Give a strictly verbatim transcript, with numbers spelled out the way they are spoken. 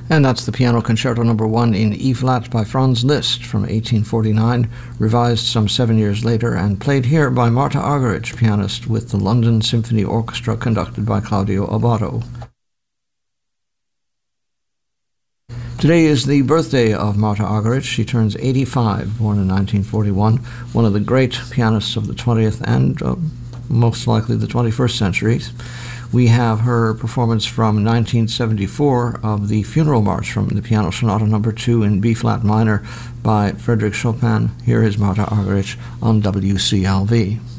And that's the Piano Concerto Number One in E-flat by Franz Liszt from eighteen forty-nine, revised some seven years later and played here by Marta Argerich, pianist with the London Symphony Orchestra conducted by Claudio Abbado. Today is the birthday of Marta Argerich. She turns eighty-five, born in nineteen forty-one, one of the great pianists of the twentieth and uh, most likely the twenty-first centuries. We have her performance from nineteen seventy-four of the Funeral March from the Piano Sonata Number Two in B-flat minor by Frédéric Chopin. Here is Marta Argerich on W C L V.